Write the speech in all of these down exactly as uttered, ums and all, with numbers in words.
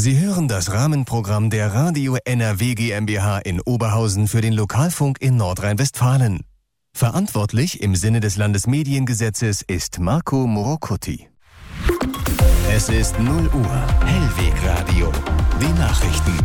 Sie hören das Rahmenprogramm der Radio N R W GmbH in Oberhausen für den Lokalfunk in Nordrhein-Westfalen. Verantwortlich im Sinne des Landesmediengesetzes ist Marco Morocuti. Es ist null Uhr. Hellweg Radio. Die Nachrichten.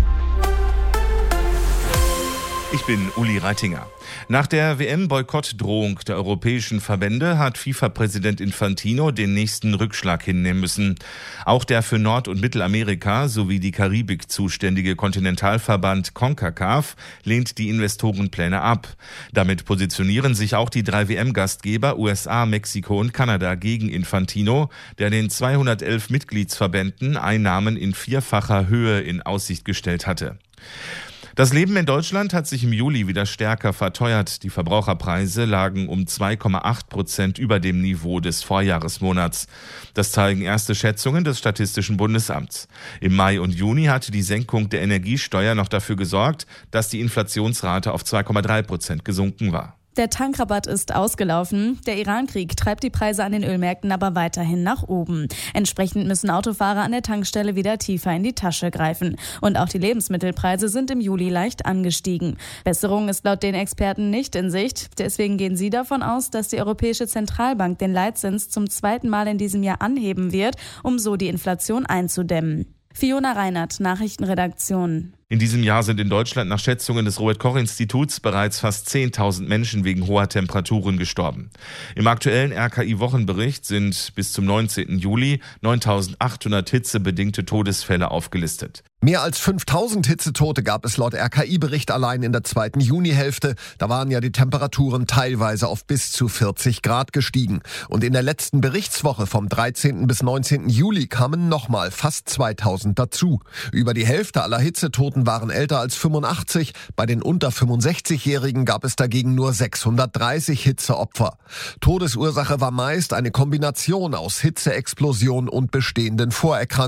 Ich bin Uli Reitinger. Nach der W M-Boykottdrohung der europäischen Verbände hat FIFA-Präsident Infantino den nächsten Rückschlag hinnehmen müssen. Auch der für Nord- und Mittelamerika sowie die Karibik zuständige Kontinentalverband CONCACAF lehnt die Investorenpläne ab. Damit positionieren sich auch die drei W M-Gastgeber U S A, Mexiko und Kanada gegen Infantino, der den zweihundertelf Mitgliedsverbänden Einnahmen in vierfacher Höhe in Aussicht gestellt hatte. Das Leben in Deutschland hat sich im Juli wieder stärker verteuert. Die Verbraucherpreise lagen um zwei Komma acht Prozent über dem Niveau des Vorjahresmonats. Das zeigen erste Schätzungen des Statistischen Bundesamts. Im Mai und Juni hatte die Senkung der Energiesteuer noch dafür gesorgt, dass die Inflationsrate auf zwei Komma drei Prozent gesunken war. Der Tankrabatt ist ausgelaufen. Der Irankrieg treibt die Preise an den Ölmärkten aber weiterhin nach oben. Entsprechend müssen Autofahrer an der Tankstelle wieder tiefer in die Tasche greifen. Und auch die Lebensmittelpreise sind im Juli leicht angestiegen. Besserung ist laut den Experten nicht in Sicht. Deswegen gehen sie davon aus, dass die Europäische Zentralbank den Leitzins zum zweiten Mal in diesem Jahr anheben wird, um so die Inflation einzudämmen. Fiona Reinert, Nachrichtenredaktion. In diesem Jahr sind in Deutschland nach Schätzungen des Robert-Koch-Instituts bereits fast zehntausend Menschen wegen hoher Temperaturen gestorben. Im aktuellen R K I-Wochenbericht sind bis zum neunzehnten Juli neuntausendachthundert hitzebedingte Todesfälle aufgelistet. Mehr als fünftausend Hitzetote gab es laut R K I-Bericht allein in der zweiten Junihälfte. Da waren ja die Temperaturen teilweise auf bis zu vierzig Grad gestiegen. Und in der letzten Berichtswoche vom dreizehnten bis neunzehnten Juli kamen nochmal fast zweitausend dazu. Über die Hälfte aller Hitzetoten waren älter als fünfundachtzig. Bei den unter fünfundsechzigjährigen gab es dagegen nur sechshundertdreißig Hitzeopfer. Todesursache war meist eine Kombination aus Hitzeexplosion und bestehenden Vorerkrankungen.